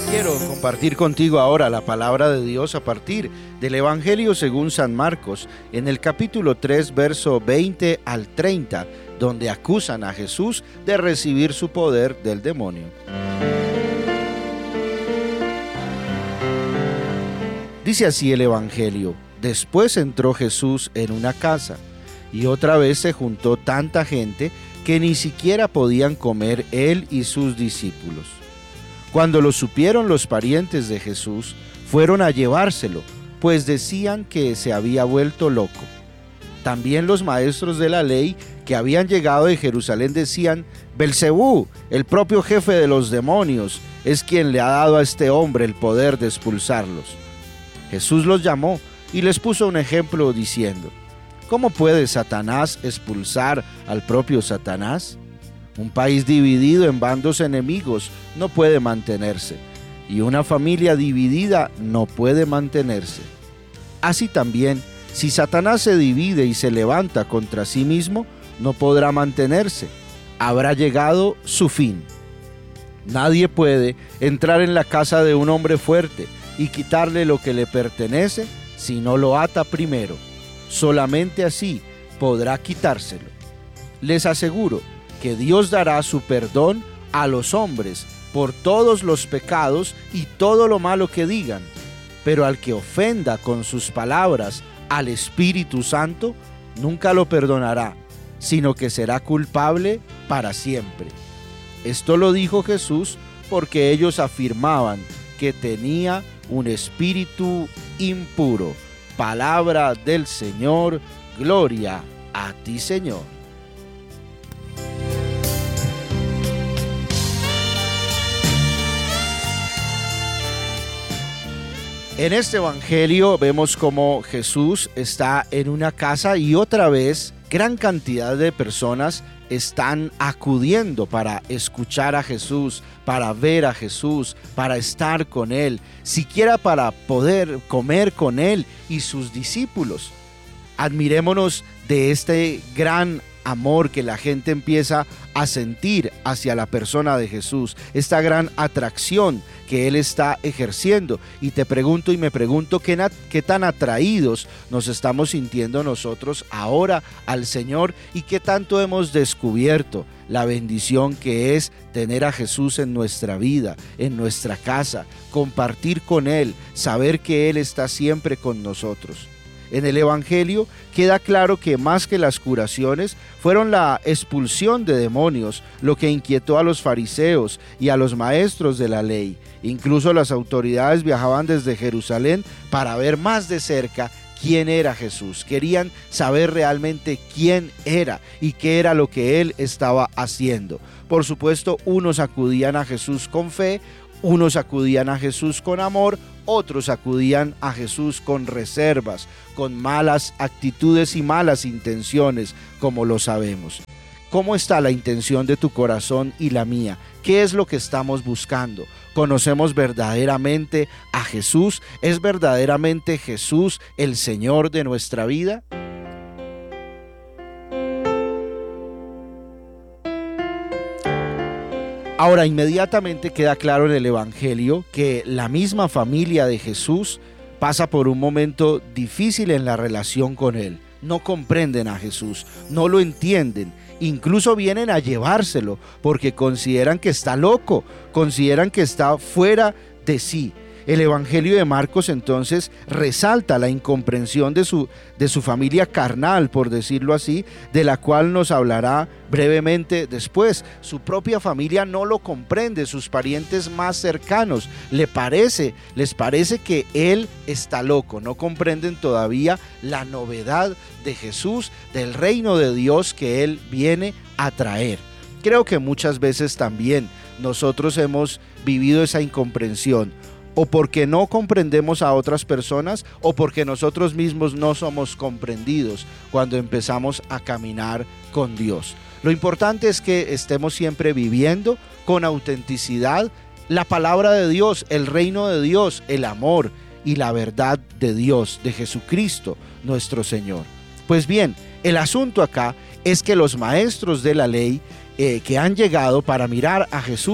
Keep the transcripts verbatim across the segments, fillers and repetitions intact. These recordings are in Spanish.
Quiero compartir contigo ahora la palabra de Dios a partir del Evangelio según San Marcos, en el capítulo tres, verso veinte al treinta, donde acusan a Jesús de recibir su poder del demonio. Dice así el Evangelio: después entró Jesús en una casa, y otra vez se juntó tanta gente que ni siquiera podían comer él y sus discípulos. Cuando lo supieron los parientes de Jesús, fueron a llevárselo, pues decían que se había vuelto loco. También los maestros de la ley que habían llegado de Jerusalén decían: Belcebú, el propio jefe de los demonios, es quien le ha dado a este hombre el poder de expulsarlos. Jesús los llamó y les puso un ejemplo diciendo: ¿cómo puede Satanás expulsar al propio Satanás? Un país dividido en bandos enemigos no puede mantenerse, y una familia dividida no puede mantenerse. Así también, si Satanás se divide y se levanta contra sí mismo, no podrá mantenerse. Habrá llegado su fin. Nadie puede entrar en la casa de un hombre fuerte y quitarle lo que le pertenece si no lo ata primero. Solamente así podrá quitárselo. Les aseguro que Dios dará su perdón a los hombres por todos los pecados y todo lo malo que digan, pero al que ofenda con sus palabras al Espíritu Santo, nunca lo perdonará, sino que será culpable para siempre. Esto lo dijo Jesús porque ellos afirmaban que tenía un espíritu impuro. Palabra del Señor, gloria a ti, Señor. En este evangelio vemos cómo Jesús está en una casa y otra vez gran cantidad de personas están acudiendo para escuchar a Jesús, para ver a Jesús, para estar con Él, siquiera para poder comer con Él y sus discípulos. Admirémonos de este gran amor que la gente empieza a sentir hacia la persona de Jesús, esta gran atracción que Él está ejerciendo. Y te pregunto y me pregunto qué, na- qué tan atraídos nos estamos sintiendo nosotros ahora al Señor y qué tanto hemos descubierto la bendición que es tener a Jesús en nuestra vida, en nuestra casa, compartir con Él, saber que Él está siempre con nosotros. En el Evangelio queda claro que más que las curaciones fueron la expulsión de demonios lo que inquietó a los fariseos y a los maestros de la ley. Incluso las autoridades viajaban desde Jerusalén para ver más de cerca quién era Jesús. Querían saber realmente quién era y qué era lo que Él estaba haciendo. Por supuesto, unos acudían a Jesús con fe, unos acudían a Jesús con amor, otros acudían a Jesús con reservas, con malas actitudes y malas intenciones, como lo sabemos. ¿Cómo está la intención de tu corazón y la mía? ¿Qué es lo que estamos buscando? ¿Conocemos verdaderamente a Jesús? ¿Es verdaderamente Jesús el Señor de nuestra vida? Ahora, inmediatamente queda claro en el Evangelio que la misma familia de Jesús pasa por un momento difícil en la relación con Él. No comprenden a Jesús, no lo entienden, incluso vienen a llevárselo porque consideran que está loco, consideran que está fuera de sí. El Evangelio de Marcos entonces resalta la incomprensión de su, de su familia carnal, por decirlo así, de la cual nos hablará brevemente después. Su propia familia no lo comprende, sus parientes más cercanos le parece, les parece que él está loco, no comprenden todavía la novedad de Jesús, del reino de Dios que él viene a traer. Creo que muchas veces también nosotros hemos vivido esa incomprensión, o porque no comprendemos a otras personas o porque nosotros mismos no somos comprendidos cuando empezamos a caminar con Dios. Lo importante es que estemos siempre viviendo con autenticidad la palabra de Dios, el reino de Dios, el amor y la verdad de Dios, de Jesucristo, nuestro Señor. Pues bien, el asunto acá es que los maestros de la ley eh, que han llegado para mirar a Jesús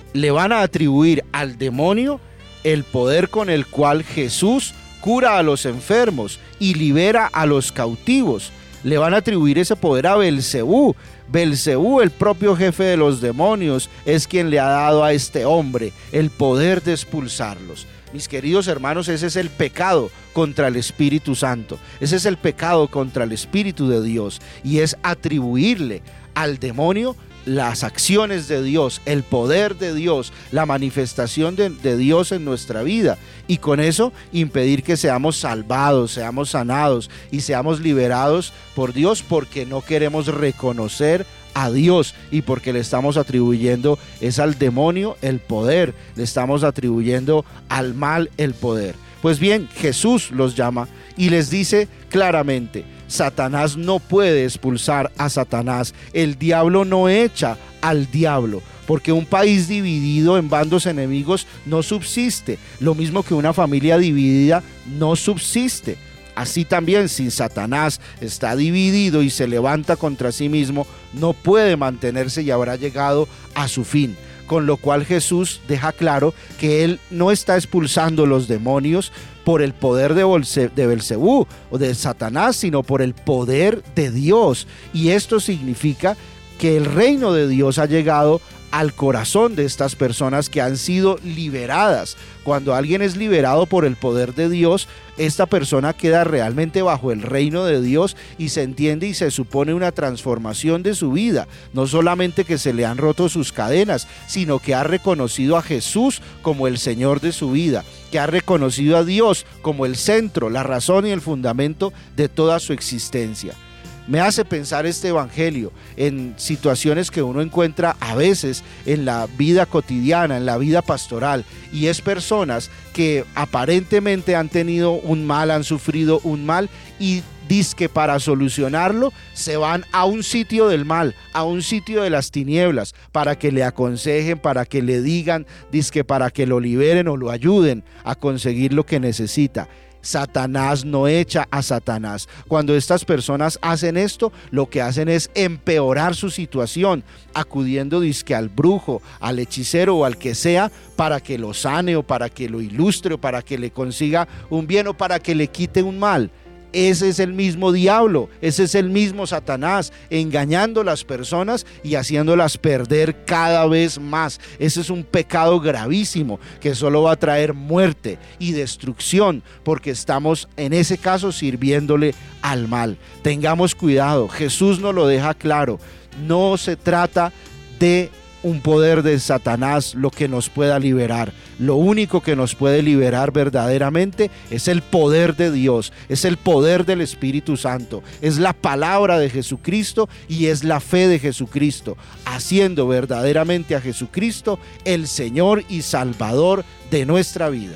le van a atribuir al demonio el poder con el cual Jesús cura a los enfermos y libera a los cautivos. Le van a atribuir ese poder a Belcebú. Belcebú, el propio jefe de los demonios, es quien le ha dado a este hombre el poder de expulsarlos. Mis queridos hermanos, ese es el pecado contra el Espíritu Santo. Ese es el pecado contra el Espíritu de Dios, y es atribuirle al demonio las acciones de Dios, el poder de Dios, la manifestación de, de Dios en nuestra vida, y con eso impedir que seamos salvados, seamos sanados y seamos liberados por Dios, porque no queremos reconocer a Dios y porque le estamos atribuyendo es al demonio el poder, le estamos atribuyendo al mal el poder. Pues bien, Jesús los llama y les dice claramente: Satanás no puede expulsar a Satanás, el diablo no echa al diablo, porque un país dividido en bandos enemigos no subsiste, lo mismo que una familia dividida no subsiste. Así también, si Satanás está dividido y se levanta contra sí mismo, no puede mantenerse y habrá llegado a su fin. Con lo cual Jesús deja claro que Él no está expulsando los demonios por el poder de Belcebú o de Satanás, sino por el poder de Dios. Y esto significa que el reino de Dios ha llegado al corazón de estas personas que han sido liberadas. Cuando alguien es liberado por el poder de Dios, esta persona queda realmente bajo el reino de Dios y se entiende y se supone una transformación de su vida. No solamente que se le han roto sus cadenas, sino que ha reconocido a Jesús como el Señor de su vida, que ha reconocido a Dios como el centro, la razón y el fundamento de toda su existencia. Me hace pensar este evangelio en situaciones que uno encuentra a veces en la vida cotidiana, en la vida pastoral, y es personas que aparentemente han tenido un mal, han sufrido un mal, y dizque para solucionarlo se van a un sitio del mal, a un sitio de las tinieblas, para que le aconsejen, para que le digan, dizque para que lo liberen o lo ayuden a conseguir lo que necesita. Satanás no echa a Satanás. Cuando estas personas hacen esto, lo que hacen es empeorar su situación, acudiendo dizque al brujo, al hechicero o al que sea, para que lo sane o para que lo ilustre o para que le consiga un bien o para que le quite un mal. Ese es el mismo diablo, ese es el mismo Satanás, engañando a las personas y haciéndolas perder cada vez más. Ese es un pecado gravísimo que solo va a traer muerte y destrucción, porque estamos en ese caso sirviéndole al mal. Tengamos cuidado, Jesús nos lo deja claro, no se trata de un poder de Satanás lo que nos pueda liberar. Lo único que nos puede liberar verdaderamente es el poder de Dios, es el poder del Espíritu Santo, es la palabra de Jesucristo y es la fe de Jesucristo, haciendo verdaderamente a Jesucristo el Señor y Salvador de nuestra vida.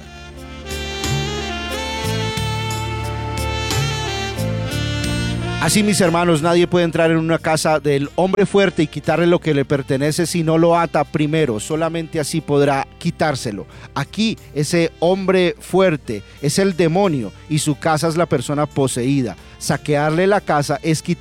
Así, mis hermanos, nadie puede entrar en una casa del hombre fuerte y quitarle lo que le pertenece si no lo ata primero. Solamente así podrá quitárselo. Aquí ese hombre fuerte es el demonio y su casa es la persona poseída. Saquearle la casa es quitarle